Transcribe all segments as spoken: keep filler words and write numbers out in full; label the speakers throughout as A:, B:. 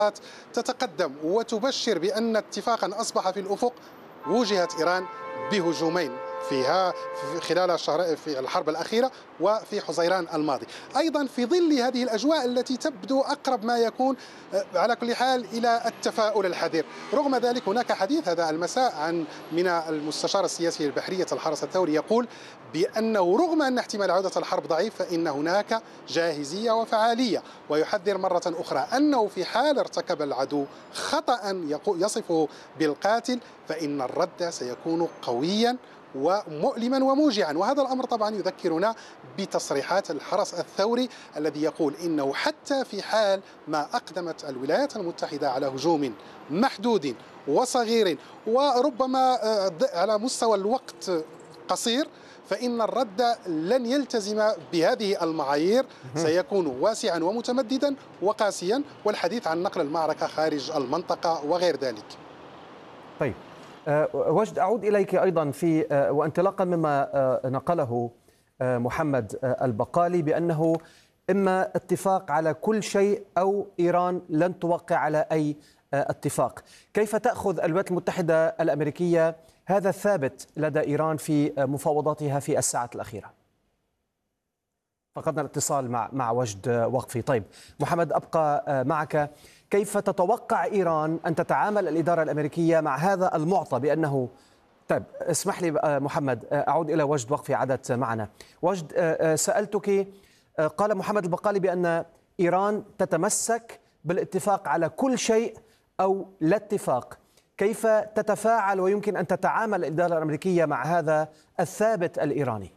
A: تتقدم وتبشر بأن اتفاقا أصبح في الأفق، وجهت إيران بهجومين فيها خلال الشهر في الحرب الأخيرة وفي حزيران الماضي. أيضا في ظل هذه الأجواء التي تبدو أقرب ما يكون على كل حال إلى التفاؤل الحذر، رغم ذلك هناك حديث هذا المساء عن من المستشار السياسي البحرية الحرس الثوري يقول بأنه رغم أن احتمال عودة الحرب ضعيف فإن هناك جاهزية وفعالية، ويحذر مرة أخرى أنه في حال ارتكب العدو خطأ يصفه بالقاتل فإن الرد سيكون قويا ومؤلما وموجعا. وهذا الأمر طبعا يذكرنا بتصريحات الحرس الثوري الذي يقول إنه حتى في حال ما أقدمت الولايات المتحدة على هجوم محدود وصغير وربما على مستوى الوقت قصير، فإن الرد لن يلتزم بهذه المعايير، سيكون واسعا ومتمددا وقاسيا، والحديث عن نقل المعركة خارج المنطقة وغير ذلك.
B: طيب وجد، أعود إليك أيضا في وانطلاقا مما نقله محمد البقالي بأنه إما اتفاق على كل شيء أو إيران لن توقع على أي اتفاق. كيف تأخذ الولايات المتحدة الأمريكية هذا الثابت لدى إيران في مفاوضاتها في الساعات الأخيرة؟ فقدنا الاتصال مع مع وجد وقفي. طيب محمد، أبقى معك. كيف تتوقع إيران أن تتعامل الإدارة الأمريكية مع هذا المعطى بأنه طيب اسمح لي محمد أعود إلى وجد وقفي عادت معنا. وجد، سألتك، قال محمد البقالي بأن إيران تتمسك بالاتفاق على كل شيء أو لا اتفاق. كيف تتفاعل ويمكن أن تتعامل الإدارة الأمريكية مع هذا الثابت الإيراني؟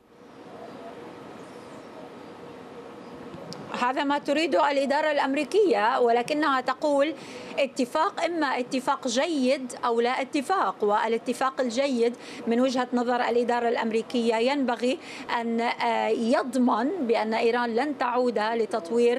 C: هذا ما تريده الإدارة الأمريكية، ولكنها تقول اتفاق، إما اتفاق جيد أو لا اتفاق. والاتفاق الجيد من وجهة نظر الإدارة الأمريكية ينبغي أن يضمن بأن إيران لن تعود لتطوير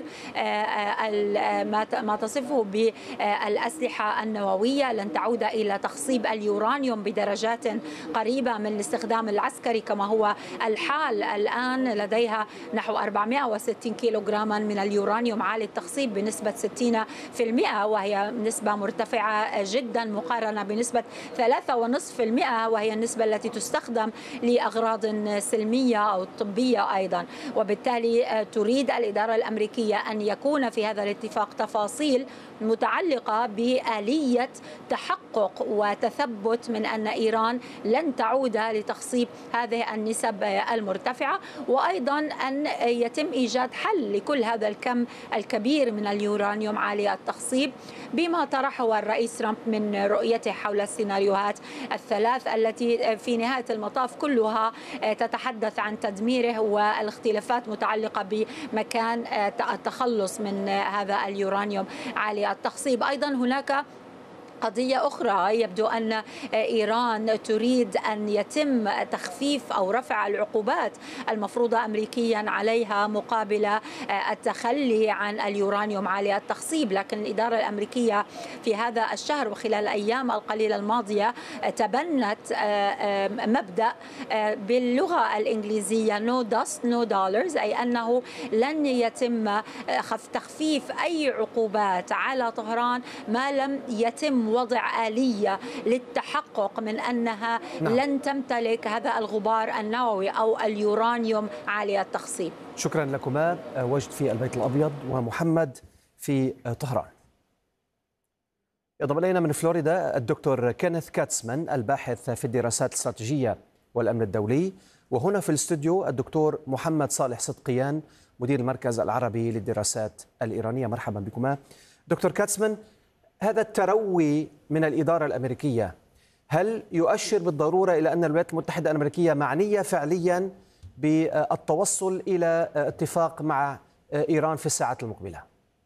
C: ما تصفه بالأسلحة النووية، لن تعود إلى تخصيب اليورانيوم بدرجات قريبة من الاستخدام العسكري كما هو الحال الآن. لديها نحو أربعمئة وستين كيلوغراما من اليورانيوم عالي التخصيب بنسبة ستين بالمئة، وهي نسبة مرتفعة جدا مقارنة بنسبة ثلاثة فاصلة خمسة بالمئة وهي النسبة التي تستخدم لأغراض سلمية أو طبية أيضا. وبالتالي تريد الإدارة الأمريكية أن يكون في هذا الاتفاق تفاصيل متعلقة بآلية تحقق وتثبت من أن إيران لن تعود لتخصيب هذه النسب المرتفعة، وأيضا أن يتم إيجاد حل لكل هذا الكم الكبير من اليورانيوم عالي التخصيب بما طرحه الرئيس ترامب من رؤيته حول السيناريوهات الثلاث التي في نهاية المطاف كلها تتحدث عن تدميره والاختلافات متعلقة بمكان التخلص من هذا اليورانيوم عالي التخصيب. أيضا هناك قضية أخرى، يبدو أن إيران تريد أن يتم تخفيف أو رفع العقوبات المفروضة أمريكيا عليها مقابل التخلي عن اليورانيوم عالي التخصيب. لكن الإدارة الأمريكية في هذا الشهر وخلال الأيام القليلة الماضية تبنت مبدأ باللغة الإنجليزية no dust no dollars، أي أنه لن يتم تخفيف أي عقوبات على طهران ما لم يتم وضع آلية للتحقق من أنها نعم. لن تمتلك هذا الغبار النووي أو اليورانيوم عالي التخصيب.
B: شكرا لكما، وجد في البيت الأبيض ومحمد في طهران. ينضم إلينا من فلوريدا الدكتور كينيث كاتسمان الباحث في الدراسات الاستراتيجية والأمن الدولي، وهنا في الاستوديو الدكتور محمد صالح صدقيان مدير المركز العربي للدراسات الإيرانية. مرحبا بكما. دكتور كاتسمان، هذا التروي من الإدارة الأمريكية هل يؤشر بالضرورة إلى أن الولايات المتحدة الأمريكية معنية فعليا بالتوصل إلى اتفاق مع إيران في الساعات المقبلة؟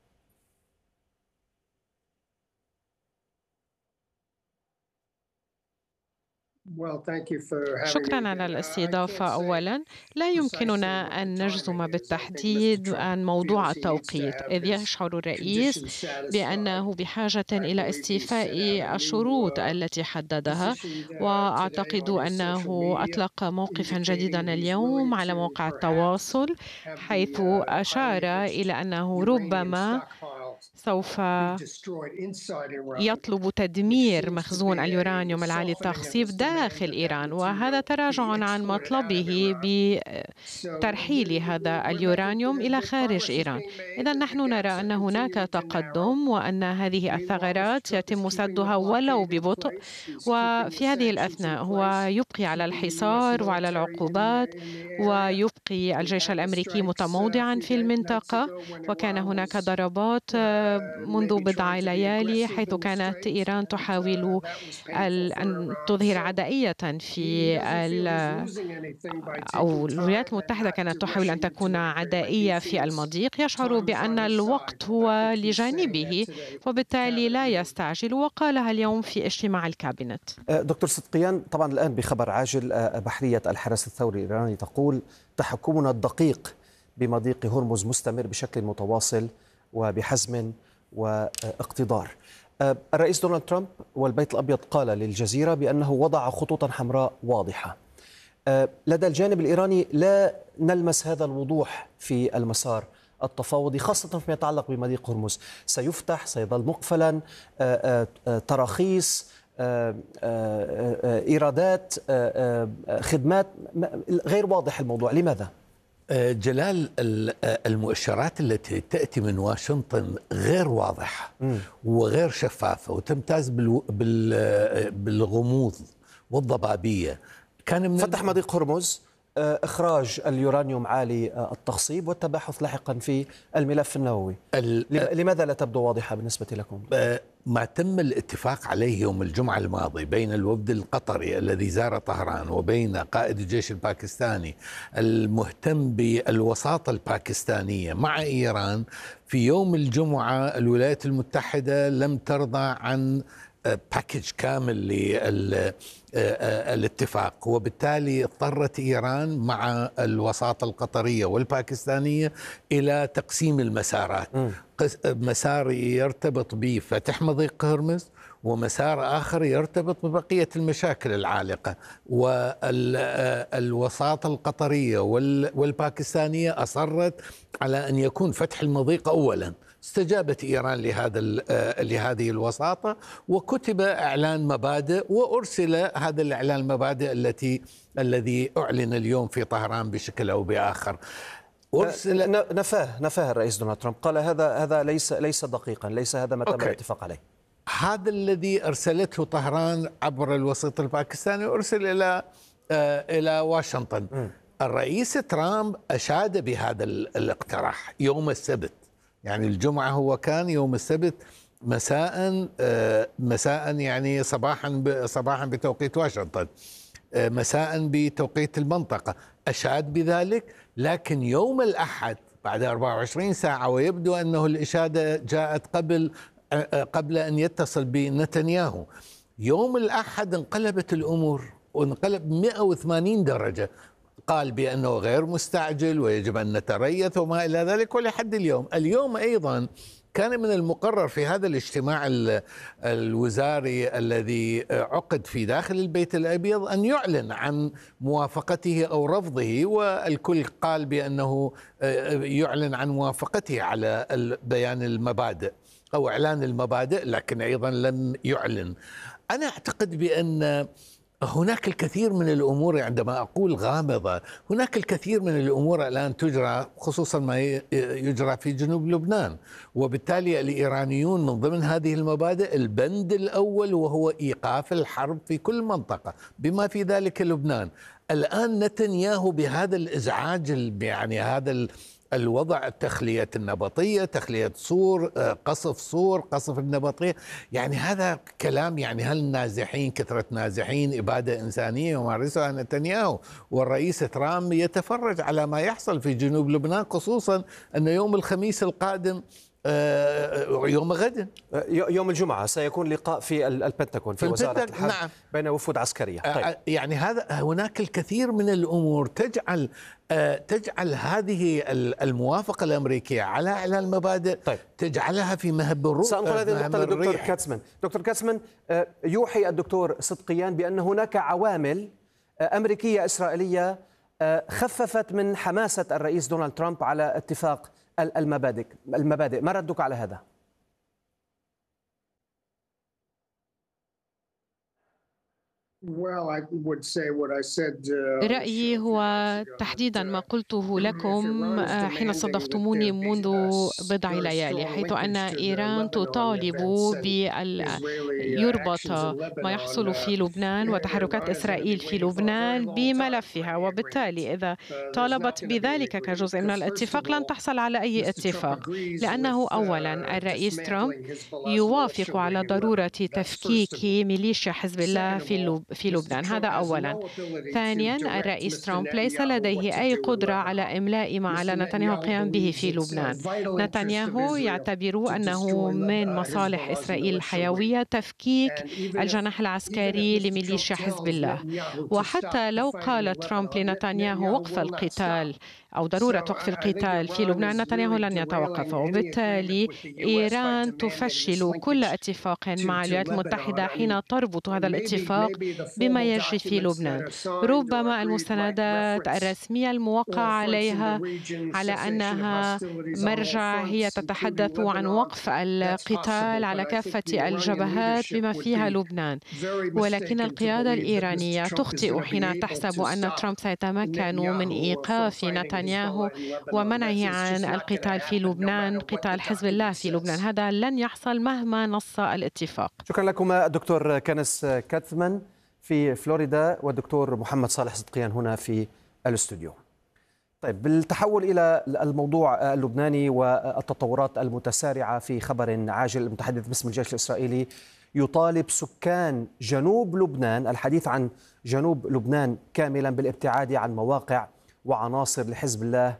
D: شكرا على الاستضافة. أولا، لا يمكننا أن نجزم بالتحديد عن موضوع التوقيت، إذ يشعر الرئيس بأنه بحاجة إلى استيفاء الشروط التي حددها، وأعتقد أنه أطلق موقفا جديدا اليوم على مواقع التواصل حيث أشار إلى أنه ربما سوف يطلب تدمير مخزون اليورانيوم العالي التخصيب داخل إيران، وهذا تراجع عن مطلبه بترحيل هذا اليورانيوم إلى خارج إيران. إذا نحن نرى أن هناك تقدم وأن هذه الثغرات يتم سدها ولو ببطء، وفي هذه الأثناء هو يبقي على الحصار وعلى العقوبات، ويبقي الجيش الأمريكي متموضعا في المنطقة. وكان هناك ضربات منذ بضع ليالي حيث كانت إيران تحاول أن تظهر عدائية في أو الولايات المتحدة كانت تحاول أن تكون عدائية في المضيق. يشعر بأن الوقت هو لجانبه وبالتالي لا يستعجل، وقالها اليوم في اجتماع الكابينت.
B: دكتور صدقيان، طبعا الآن بخبر عاجل بحرية الحرس الثوري الإيراني تقول تحكمنا الدقيق بمضيق هرمز مستمر بشكل متواصل وبحزم واقتدار. الرئيس دونالد ترامب والبيت الأبيض قال للجزيرة بأنه وضع خطوطا حمراء واضحة. لدى الجانب الإيراني لا نلمس هذا الوضوح في المسار التفاوضي، خاصة فيما يتعلق بمضيق هرمز. سيفتح، سيظل مقفلا، تراخيص، إيرادات، خدمات، غير واضح الموضوع. لماذا؟
E: جلال، المؤشرات التي تأتي من واشنطن غير واضحة وغير شفافة وتمتاز بالغموض والضبابية. كان من
B: فتح مضيق هرمز، إخراج اليورانيوم عالي التخصيب، والتباحث لاحقا في الملف النووي. لماذا لا تبدو واضحة بالنسبة لكم؟
E: ما تم الاتفاق عليه يوم الجمعة الماضي بين الوفد القطري الذي زار طهران وبين قائد الجيش الباكستاني المهتم بالوساطة الباكستانية مع إيران، في يوم الجمعة الولايات المتحدة لم ترضى عن باكج كامل للاتفاق، وبالتالي اضطرت إيران مع الوساطة القطرية والباكستانية إلى تقسيم المسارات. م. مسار يرتبط بفتح مضيق هرمز، ومسار آخر يرتبط ببقية المشاكل العالقة. والوساطة القطرية والباكستانية أصرت على أن يكون فتح المضيق أولا. استجابت إيران لهذا لهذه الوساطة، وكتب إعلان مبادئ، وأرسل هذا الإعلان المبادئ التي الذي أعلن اليوم في طهران بشكل أو بآخر.
B: أرسل نفاه نفاه الرئيس دونالد ترامب، قال هذا هذا ليس ليس دقيقا، ليس هذا ما تم الاتفاق عليه.
E: هذا الذي أرسلته طهران عبر الوسيط الباكستاني أرسل إلى إلى واشنطن. م. الرئيس ترامب أشاد بهذا الاقتراح يوم السبت، يعني الجمعة هو كان يوم السبت مساء مساء يعني صباحا صباحا بتوقيت واشنطن، مساء بتوقيت المنطقة، أشاد بذلك. لكن يوم الأحد بعد أربعة وعشرين ساعة، ويبدو أنه الإشادة جاءت قبل قبل أن يتصل بنتنياهو، يوم الأحد انقلبت الأمور وانقلب مئة وثمانين درجة. قال بأنه غير مستعجل ويجب أن نتريث وما إلى ذلك. ولحد اليوم اليوم أيضا كان من المقرر في هذا الاجتماع الوزاري الذي عقد في داخل البيت الأبيض أن يعلن عن موافقته أو رفضه، والكل قال بأنه يعلن عن موافقته على بيان المبادئ أو إعلان المبادئ، لكن أيضا لم يعلن. أنا أعتقد بأن هناك الكثير من الأمور، عندما أقول غامضة، هناك الكثير من الأمور الآن تجرى، خصوصا ما يجرى في جنوب لبنان، وبالتالي الإيرانيون من ضمن هذه المبادئ البند الأول وهو إيقاف الحرب في كل منطقة بما في ذلك لبنان. الآن نتنياهو بهذا الإزعاج، يعني هذا الوضع، التخلية النبطية، تخلية صور، قصف صور، قصف النبطية، يعني هذا كلام، يعني هل النازحين كثرة نازحين إبادة إنسانية يمارسها نتنياهو؟ والرئيس ترامب يتفرج على ما يحصل في جنوب لبنان، خصوصا أن يوم الخميس القادم يوم غد
B: يوم الجمعة سيكون لقاء في البنتاغون في, في وزارة الحرب. نعم. بين وفود عسكرية.
E: طيب. يعني هذا هناك الكثير من الأمور تجعل تجعل هذه الموافقة الأمريكية على إعلان المبادئ. طيب. تجعلها في مهب الروح.
B: سأنقل هذه النقطة للدكتور كاتسمان. دكتور كاتسمان، يوحي الدكتور صدقيان بأن هناك عوامل أمريكية إسرائيلية خففت من حماسة الرئيس دونالد ترامب على اتفاق المبادئ المبادئ ما ردك على هذا؟
D: رأيي هو تحديدا ما قلته لكم حين استضفتموني منذ بضع ليالي، حيث أن إيران تطالب بأن يربط ما يحصل في لبنان وتحركات إسرائيل في لبنان بملفها، وبالتالي إذا طالبت بذلك كجزء من الاتفاق لن تحصل على أي اتفاق، لأنه أولا الرئيس ترامب يوافق على ضرورة تفكيك ميليشيا حزب الله في لبنان، هذا أولاً. ثانياً الرئيس ترامب ليس لديه أي قدرة على إملاء ما على نتنياهو القيام به في لبنان. نتنياهو يعتبر أنه من مصالح إسرائيل الحيوية تفكيك الجناح العسكري لميليشيا حزب الله، وحتى لو قال ترامب لنتنياهو وقف القتال أو ضرورة وقف القتال في لبنان، نتنياهو لن يتوقف، وبالتالي إيران تفشل كل اتفاق مع الولايات المتحدة حين تربط هذا الاتفاق بما يجري في لبنان. ربما المستندات الرسمية الموقع عليها على أنها مرجع هي تتحدث عن وقف القتال على كافة الجبهات بما فيها لبنان، ولكن القيادة الإيرانية تخطئ حين تحسب أن ترامب سيتمكن من إيقاف نتنياهو ومنعه عن القتال في لبنان، قتال حزب الله في لبنان. هذا لن يحصل مهما نص الاتفاق.
B: شكرا لكم الدكتور كنس كاثمان في فلوريدا والدكتور محمد صالح صدقيان هنا في الاستوديو. طيب، بالتحول إلى الموضوع اللبناني والتطورات المتسارعة في خبر عاجل، المتحدث باسم الجيش الإسرائيلي يطالب سكان جنوب لبنان، الحديث عن جنوب لبنان كاملا، بالابتعاد عن مواقع وعناصر لحزب الله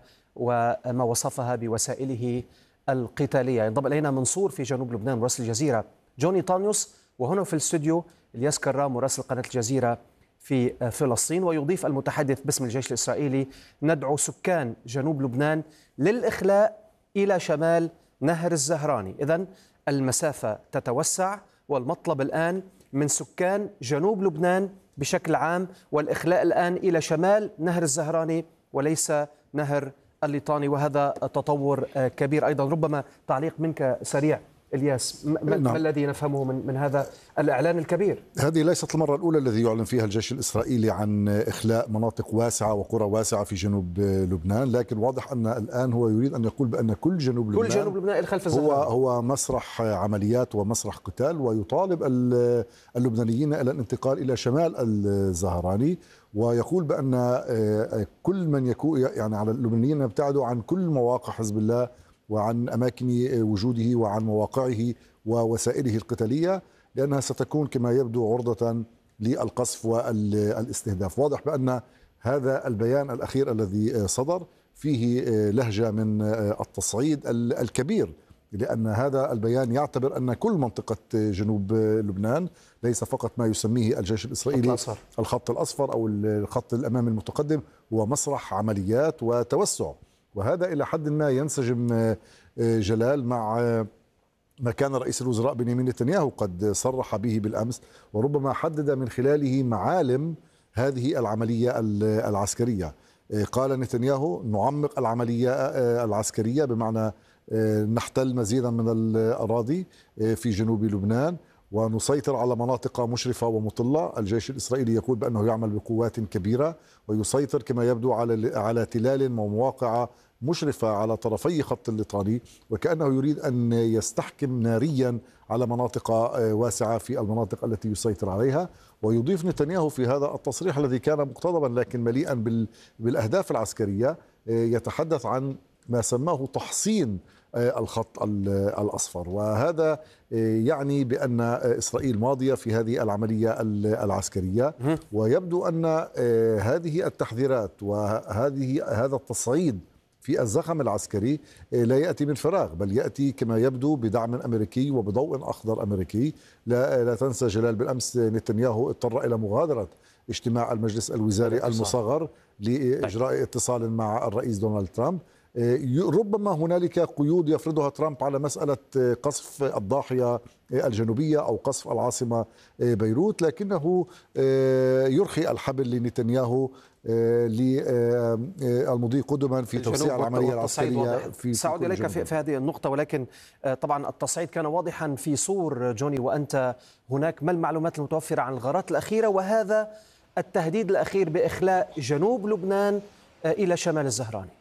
B: وما وصفها بوسائله القتالية. ينضم إلينا منصور في جنوب لبنان مراسل الجزيرة جوني طانيوس، وهنا في الاستوديو الياس كرام مراسل قناة الجزيرة في فلسطين. ويضيف المتحدث باسم الجيش الإسرائيلي: ندعو سكان جنوب لبنان للإخلاء إلى شمال نهر الزهراني. إذن المسافة تتوسع، والمطلب الآن من سكان جنوب لبنان بشكل عام والإخلاء الآن إلى شمال نهر الزهراني وليس نهر الليطاني، وهذا تطور كبير. أيضا ربما تعليق منك سريع الياس، ما, نعم. ما الذي نفهمه من, من هذا الإعلان الكبير؟
F: هذه ليست المرة الأولى الذي يعلن فيها الجيش الإسرائيلي عن إخلاء مناطق واسعة وقرى واسعة في جنوب لبنان، لكن واضح أن الآن هو يريد أن يقول بأن كل جنوب لبنان
B: كل جنوب لبنان خلف
F: هو هو مسرح عمليات ومسرح قتال، ويطالب اللبنانيين إلى الانتقال إلى شمال الزهراني، ويقول بأن كل من يكون يعني على اللبنانيين يبتعدوا عن كل مواقع حزب الله وعن أماكن وجوده وعن مواقعه ووسائله القتالية، لأنها ستكون كما يبدو عرضة للقصف والاستهداف. واضح بأن هذا البيان الأخير الذي صدر فيه لهجة من التصعيد الكبير، لأن هذا البيان يعتبر أن كل منطقة جنوب لبنان، ليس فقط ما يسميه الجيش الإسرائيلي الخط الأصفر أو الخط الأمامي المتقدم، هو مسرح عمليات وتوسع. وهذا إلى حد ما ينسجم جلال مع ما كان رئيس الوزراء بنيامين نتنياهو قد صرح به بالأمس، وربما حدد من خلاله معالم هذه العملية العسكرية. قال نتنياهو: نعمق العملية العسكرية، بمعنى نحتل مزيدا من الأراضي في جنوب لبنان ونسيطر على مناطق مشرفة ومطلة. الجيش الإسرائيلي يقول بأنه يعمل بقوات كبيرة ويسيطر كما يبدو على على تلال ومواقع مشرفة على طرفي خط الليطاني، وكأنه يريد أن يستحكم ناريا على مناطق واسعة في المناطق التي يسيطر عليها. ويضيف نتنياهو في هذا التصريح الذي كان مقتضبا لكن مليئا بالأهداف العسكرية، يتحدث عن ما سماه تحصين الخط الأصفر، وهذا يعني بأن إسرائيل ماضية في هذه العملية العسكرية. ويبدو أن هذه التحذيرات وهذه هذا التصعيد في الزخم العسكري لا يأتي من فراغ، بل يأتي كما يبدو بدعم أمريكي وبضوء أخضر أمريكي. لا, لا تنسى جلال بالأمس نتنياهو اضطر إلى مغادرة اجتماع المجلس الوزاري المصغر لإجراء اتصال مع الرئيس دونالد ترامب. ربما هنالك قيود يفرضها ترامب على مسألة قصف الضاحية الجنوبية أو قصف العاصمة بيروت، لكنه يرخي الحبل لنتنياهو للمضي قدما في توسيع العملية العسكرية. في
B: سأعود إليك في, في هذه النقطة، ولكن طبعا التصعيد كان واضحا في صور جوني وأنت هناك. ما المعلومات المتوفرة عن الغارات الأخيرة وهذا التهديد الأخير بإخلاء جنوب لبنان إلى شمال الزهراني؟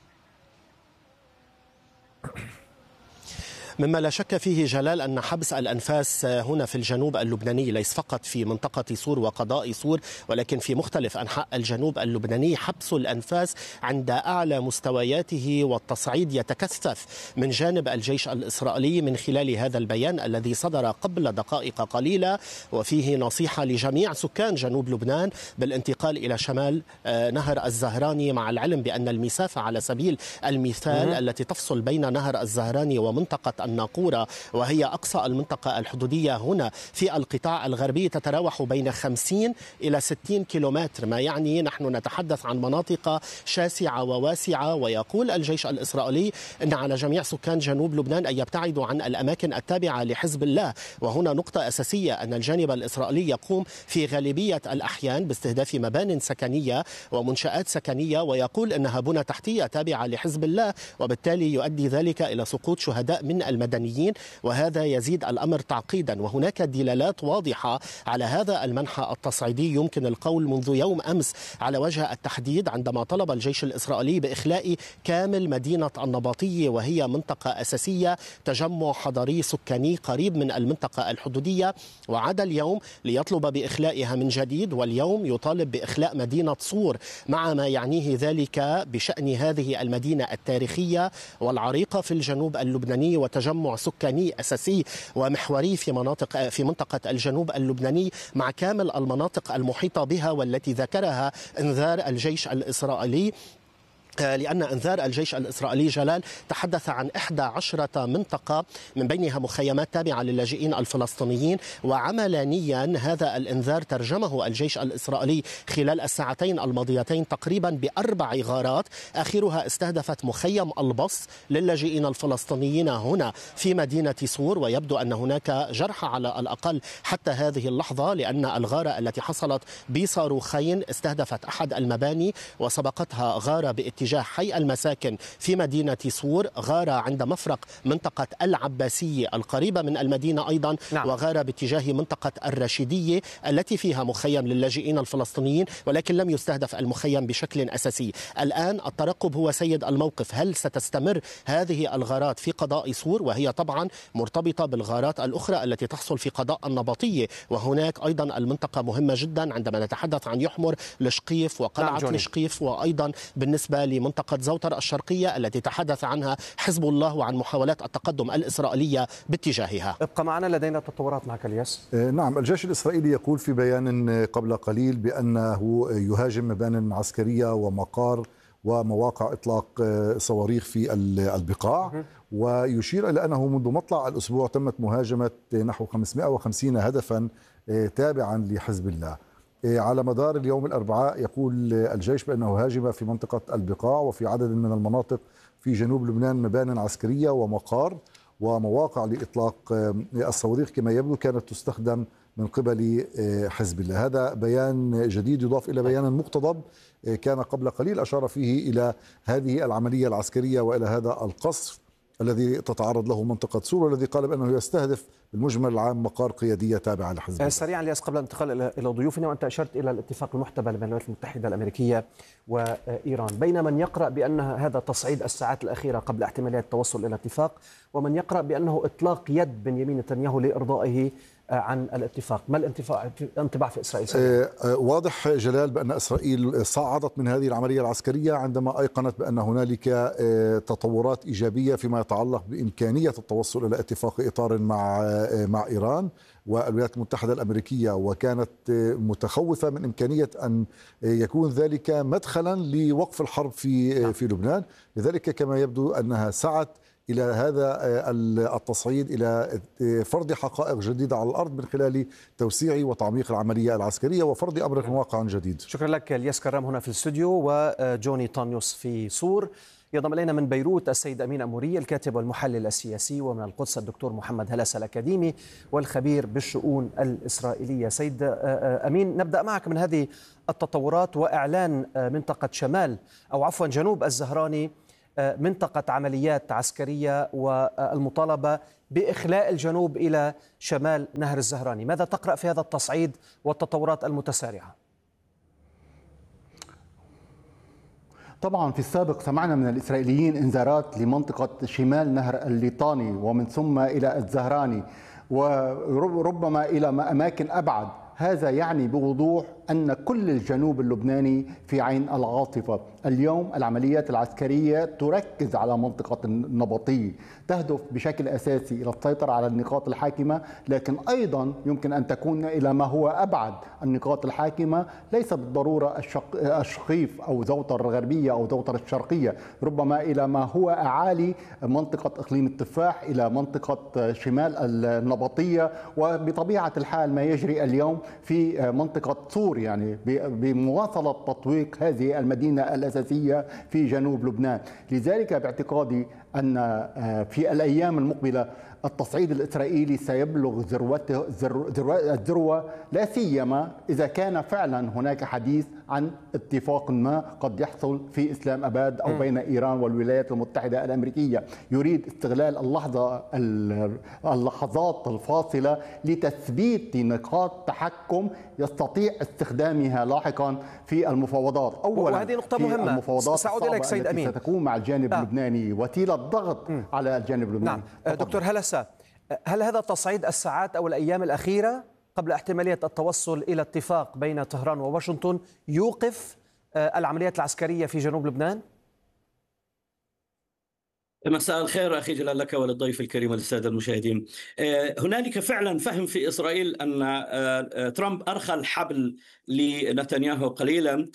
G: مما لا شك فيه جلال أن حبس الأنفاس هنا في الجنوب اللبناني ليس فقط في منطقة صور وقضاء صور، ولكن في مختلف أنحاء الجنوب اللبناني حبس الأنفاس عند أعلى مستوياته، والتصعيد يتكثف من جانب الجيش الإسرائيلي من خلال هذا البيان الذي صدر قبل دقائق قليلة، وفيه نصيحة لجميع سكان جنوب لبنان بالانتقال إلى شمال نهر الزهراني، مع العلم بأن المسافة على سبيل المثال التي تفصل بين نهر الزهراني ومنطقة الناقورة وهي أقصى المنطقة الحدودية هنا في القطاع الغربي تتراوح بين خمسين إلى ستين كيلومتر، ما يعني نحن نتحدث عن مناطق شاسعة وواسعة. ويقول الجيش الإسرائيلي أن على جميع سكان جنوب لبنان أن يبتعدوا عن الأماكن التابعة لحزب الله، وهنا نقطة أساسية أن الجانب الإسرائيلي يقوم في غالبية الأحيان باستهداف مبان سكنية ومنشآت سكنية، ويقول أنها بنى تحتية تابعة لحزب الله، وبالتالي يؤدي ذلك إلى سقوط شهداء من المدنيين، وهذا يزيد الأمر تعقيدا. وهناك دلالات واضحة على هذا المنحى التصعيدي، يمكن القول منذ يوم أمس على وجه التحديد عندما طلب الجيش الإسرائيلي بإخلاء كامل مدينة النباطية، وهي منطقة أساسية تجمع حضري سكاني قريب من المنطقة الحدودية، وعاد اليوم ليطلب بإخلائها من جديد، واليوم يطالب بإخلاء مدينة صور، مع ما يعنيه ذلك بشأن هذه المدينة التاريخية والعريقة في الجنوب اللبناني وتجمع سكاني أساسي ومحوري في مناطق في منطقة الجنوب اللبناني مع كامل المناطق المحيطة بها، والتي ذكرها انذار الجيش الإسرائيلي، لأن انذار الجيش الإسرائيلي جلال تحدث عن إحدى عشرة منطقة من بينها مخيمات تابعة للاجئين الفلسطينيين، وعملانيا هذا الانذار ترجمه الجيش الإسرائيلي خلال الساعتين الماضيتين تقريبا بأربع غارات، آخرها استهدفت مخيم البص للاجئين الفلسطينيين هنا في مدينة صور، ويبدو أن هناك جرحى على الأقل حتى هذه اللحظة، لأن الغارة التي حصلت بصاروخين استهدفت أحد المباني وسبقتها غارة باتجاه حي المساكن في مدينة صور، غارة عند مفرق منطقة العباسية القريبة من المدينة أيضا، نعم. وغارة باتجاه منطقة الرشيدية التي فيها مخيم للاجئين الفلسطينيين، ولكن لم يستهدف المخيم بشكل أساسي. الآن الترقب هو سيد الموقف، هل ستستمر هذه الغارات في قضاء صور، وهي طبعا مرتبطة بالغارات الأخرى التي تحصل في قضاء النبطية، وهناك أيضا المنطقة مهمة جدا عندما نتحدث عن يحمر لشقيف وقلعة نعم لشقيف، وأيضا بالنسبة لمنطقة زوتر الشرقية التي تحدث عنها حزب الله وعن محاولات التقدم الإسرائيلية باتجاهها.
B: ابقى معنا، لدينا تطورات معك الياس.
F: نعم، الجيش الإسرائيلي يقول في بيان قبل قليل بأنه يهاجم مبان عسكرية ومقار ومواقع إطلاق صواريخ في البقاع، ويشير إلى أنه منذ مطلع الأسبوع تمت مهاجمة نحو خمسمائة وخمسين هدفا تابعا لحزب الله. على مدار اليوم الأربعاء يقول الجيش بأنه هاجم في منطقة البقاع وفي عدد من المناطق في جنوب لبنان مبان عسكرية ومقار ومواقع لإطلاق الصواريخ كما يبدو كانت تستخدم من قبل حزب الله. هذا بيان جديد يضاف إلى بيان مقتضب كان قبل قليل أشار فيه إلى هذه العملية العسكرية وإلى هذا القصف الذي تتعرض له منطقة صور، والذي قال بأنه يستهدف بالمجمل العام مقار قيادية تابعة لحزب الله.
B: سريعا ليس قبل الانتقال إلى ضيوفنا، وأنت أشرت إلى الاتفاق المحتمل بين الولايات المتحدة الأمريكية وإيران، بين من يقرأ بأن هذا تصعيد الساعات الأخيرة قبل احتمالية التوصل إلى اتفاق، ومن يقرأ بأنه إطلاق يد بنيامين نتنياهو لإرضائه عن الاتفاق. ما الانطباع في إسرائيل؟
F: آه واضح جلال بأن إسرائيل صعدت من هذه العملية العسكرية عندما أيقنت بأن هنالك آه تطورات إيجابية فيما يتعلق بإمكانية التوصل إلى اتفاق إطار مع آه مع إيران والولايات المتحدة الأمريكية، وكانت آه متخوفة من إمكانية أن آه يكون ذلك مدخلا لوقف الحرب في آه في لبنان. لذلك كما يبدو أنها سعت إلى هذا التصعيد، إلى فرض حقائق جديدة على الأرض من خلال توسيع وتعميق العملية العسكرية وفرض أمر واقع جديد.
B: شكرا لك الياس كرام هنا في الاستوديو، وجوني طانيوس في صور. ينضم إلينا من بيروت السيد أمين أموري الكاتب والمحلل السياسي، ومن القدس الدكتور محمد هلس الأكاديمي والخبير بالشؤون الإسرائيلية. سيد أمين، نبدأ معك من هذه التطورات وإعلان منطقة شمال أو عفوا جنوب الزهراني منطقة عمليات عسكرية والمطالبة بإخلاء الجنوب إلى شمال نهر الزهراني. ماذا تقرأ في هذا التصعيد والتطورات المتسارعة؟
H: طبعا في السابق سمعنا من الإسرائيليين إنذارات لمنطقة شمال نهر الليطاني ومن ثم إلى الزهراني وربما إلى أماكن أبعد. هذا يعني بوضوح أن كل الجنوب اللبناني في عين العاصفة. اليوم العمليات العسكرية تركز على منطقة النبطية، تهدف بشكل أساسي إلى السيطرة على النقاط الحاكمة، لكن أيضا يمكن أن تكون إلى ما هو أبعد. النقاط الحاكمة ليس بالضرورة الشقيف أو زوطر الغربية أو زوطر الشرقية، ربما إلى ما هو أعالي منطقة إقليم التفاح، إلى منطقة شمال النبطية، وبطبيعة الحال ما يجري اليوم في منطقة صور، يعني بمواصلة تطويق هذه المدينة الأساسية في جنوب لبنان. لذلك باعتقادي أن في الأيام المقبلة التصعيد الإسرائيلي سيبلغ ذروته الذروة، لا سيما إذا كان فعلا هناك حديث عن اتفاق ما قد يحصل في إسلام أباد أو بين إيران والولايات المتحدة الأمريكية. يريد استغلال اللحظة اللحظات الفاصلة لتثبيت نقاط تحكم يستطيع استخدامها لاحقا في المفاوضات. أولا
B: وهذه نقطة
H: في
B: مهمة،
H: المفاوضات
B: سأعود إليك سيد أمين،
H: ستكون مع الجانب
B: آه.
H: اللبناني وسيلة ضغط م. على الجانب اللبناني.
B: نعم. دكتور هلس، هل هذا تصعيد الساعات أو الأيام الأخيرة قبل احتمالية التوصل إلى اتفاق بين طهران وواشنطن يوقف العمليات العسكرية في جنوب لبنان؟
I: مساء الخير أخي جلال لك وللضيف الكريم وللسادة المشاهدين. هنالك فعلا فهم في إسرائيل أن ترامب أرخى الحبل لنتنياهو قليلا،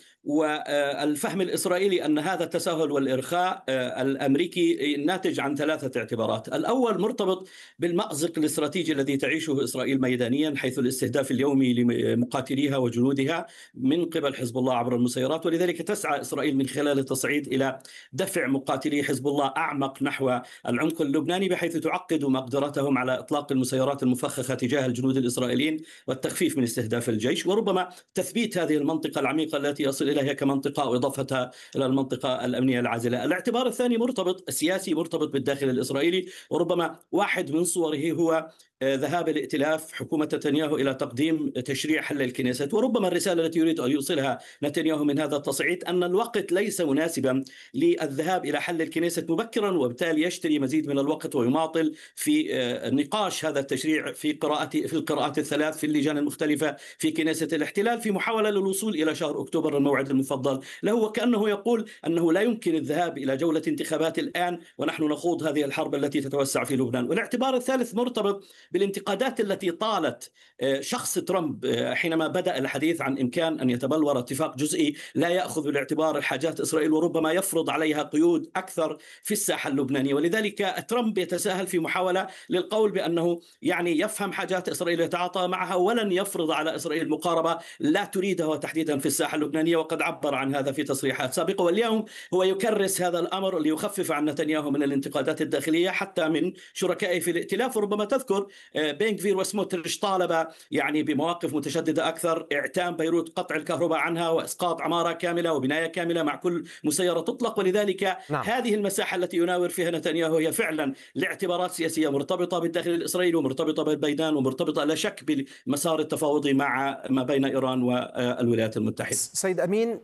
I: والفهم الإسرائيلي أن هذا التساهل والإرخاء الأمريكي ناتج عن ثلاثة اعتبارات. الأول مرتبط بالمأزق الاستراتيجي الذي تعيشه إسرائيل ميدانيا، حيث الاستهداف اليومي لمقاتليها وجنودها من قبل حزب الله عبر المسيرات، ولذلك تسعى إسرائيل من خلال التصعيد إلى دفع مقاتلي حزب الله أعمق نحو العمق اللبناني، بحيث تعقد مقدرتهم على إطلاق المسيرات المفخخة تجاه الجنود الإسرائيليين والتخفيف من استهداف الجيش، وربما تثبيت هذه المنطقة العميقة التي يصل إليها كمنطقة وإضافتها إلى المنطقة الأمنية العازلة. الاعتبار الثاني مرتبط سياسي، مرتبط بالداخل الإسرائيلي، وربما واحد من صوره هو ذهاب الائتلاف حكومة نتنياهو إلى تقديم تشريع حل الكنيست، وربما الرسالة التي يريد أن يوصلها نتنياهو من هذا التصعيد أن الوقت ليس مناسبا للذهاب إلى حل الكنيست مبكرا، وبالتالي يشتري مزيد من الوقت ويماطل في نقاش هذا التشريع في قراءات في القراءات الثلاث في اللجان المختلفة في كنيسة الاحتلال، في محاولة للوصول إلى شهر أكتوبر الموعد المفضل له. وكأنه يقول أنه لا يمكن الذهاب إلى جولة انتخابات الآن ونحن نخوض هذه الحرب التي تتوسع في لبنان. والاعتبار الثالث مرتبط بالانتقادات التي طالت شخص ترامب حينما بدأ الحديث عن إمكان أن يتبلور اتفاق جزئي لا يأخذ بالاعتبار حاجات إسرائيل وربما يفرض عليها قيود أكثر في الساحة اللبنانية. ولذلك ترامب يتساهل في محاولة للقول بأنه يعني يفهم حاجات إسرائيل يتعاطى معها، ولن يفرض على إسرائيل مقاربة لا تريدها تحديدا في الساحة اللبنانية، وقد عبر عن هذا في تصريحات سابقة. واليوم هو يكرس هذا الأمر ليخفف عن نتنياهو من الانتقادات الداخلية حتى من شركائه في الائتلاف. وربما تذكر بن غفير وسموتريتش طالب يعني بمواقف متشددة أكثر إعتام بيروت، قطع الكهرباء عنها وإسقاط عمارة كاملة وبناية كاملة مع كل مسيرة تطلق. ولذلك نعم. هذه المساحة التي يناور فيها نتنياهو هي فعلا لاعتبارات سياسية مرتبطة بالداخل الإسرائيلي ومرتبطة بالبيدان ومرتبطة لا شك بالمسار التفاوضي مع ما بين إيران والولايات المتحدة.
B: سيد أمين،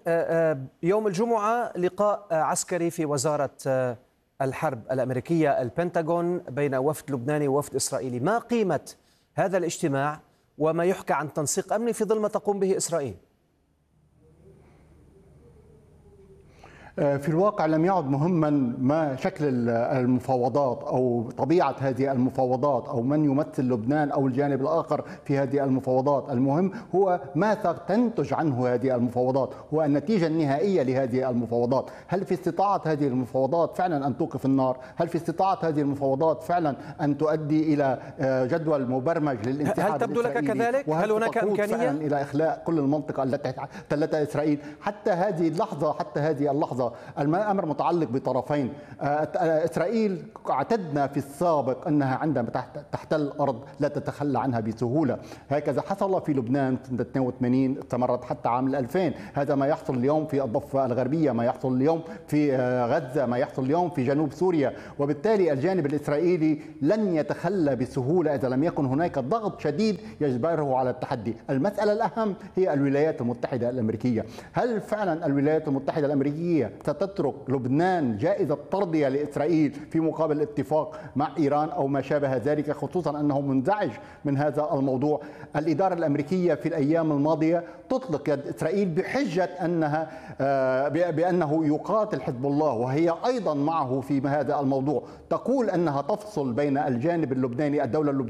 B: يوم الجمعة لقاء عسكري في وزارة الحرب الأمريكية البنتاغون بين وفد لبناني ووفد إسرائيلي، ما قيمة هذا الاجتماع وما يحكى عن تنسيق أمني في ظل ما تقوم به إسرائيل؟
H: في الواقع لم يعد مهما ما شكل المفاوضات أو طبيعة هذه المفاوضات أو من يمثل لبنان أو الجانب الآخر في هذه المفاوضات. المهم هو ماذا تنتج عنه هذه المفاوضات، هو النتيجة النهائية لهذه المفاوضات. هل في استطاعة هذه المفاوضات فعلا أن توقف النار؟ هل في استطاعة هذه المفاوضات فعلا أن تؤدي إلى جدول مبرمج للانسحاب؟
B: هل تبدو لك كذلك؟ هل هناك إمكانية
H: إلى إخلاء كل المنطقة التي تحتلتها إسرائيل؟ حتى هذه اللحظة حتى هذه اللحظة النقطة، الأمر متعلق بطرفين. إسرائيل اعتدنا في السابق أنها عندما تحتل الأرض لا تتخلى عنها بسهولة، هكذا حصل في لبنان سنة اثنين وثمانين، استمرت حتى عام ألفين. هذا ما يحصل اليوم في الضفة الغربية، ما يحصل اليوم في غزة، ما يحصل اليوم في جنوب سوريا. وبالتالي الجانب الإسرائيلي لن يتخلى بسهولة إذا لم يكن هناك ضغط شديد يجبره على التحدي. المسألة الأهم هي الولايات المتحدة الأمريكية. هل فعلا الولايات المتحدة الأمريكية ستترك لبنان جائزة ترضية لإسرائيل في مقابل اتفاق مع إيران أو ما شابه ذلك، خصوصا أنه منزعج من هذا الموضوع؟ الإدارة الأمريكية في الأيام الماضية تطلق يد إسرائيل بحجة أنها بأنه يقاتل حزب الله، وهي أيضا معه في هذا الموضوع. تقول أنها تفصل بين الجانب اللبناني، الدولة اللبنانية